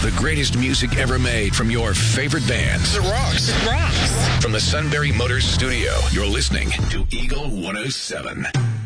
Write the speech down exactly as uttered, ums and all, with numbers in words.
The greatest music ever made from your favorite bands. It rocks. It rocks. From the Sunbury Motors Studio, you're listening to Eagle one oh seven.